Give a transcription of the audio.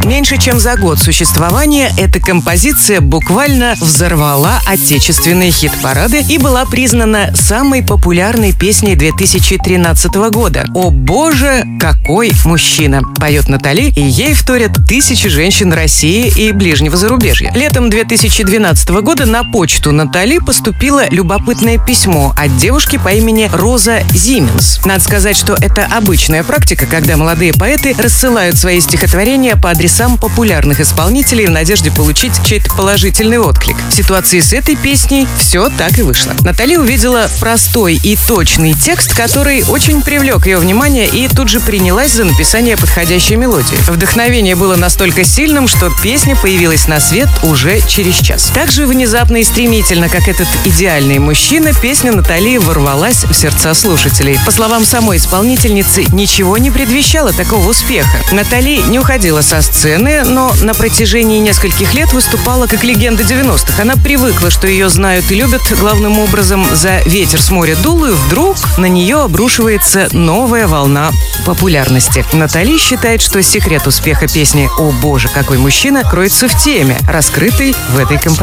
Меньше чем за год существования эта композиция буквально взорвала отечественные хит-парады и была признана самой популярной песней 2013 года. «О боже, какой мужчина!» поет Натали, и ей вторят тысячи женщин России и ближнего зарубежья. Летом 2012 года на почту Натали поступило любопытное письмо от девушки по имени Роза Зименс. Надо сказать, что это обычная практика, когда молодые поэты рассылают свои стихотворения по адресам популярных исполнителей в надежде получить чей-то положительный отклик. В ситуации с этой песней все так и вышло. Натали увидела простой и точный текст, который очень привлек ее внимание, и тут же принялась за написание подходящей мелодии. Вдохновение было настолько сильным, что песня появилась на свет уже через час. Так же внезапно и стремительно, как этот идеальный мужчина, песня Натали ворвалась в сердца слушателей. По словам самой исполнительницы, ничего не предвещало такого успеха. Натали не уходила со сцены, но на протяжении нескольких лет выступала как легенда 90-х. Она привыкла, что ее знают и любят главным образом за «Ветер с моря дул», и вдруг на нее обрушивается новая волна популярности. Натали считает, что секрет успеха песни «О боже, какой мужчина» кроется в теме, раскрытой в этой композиции.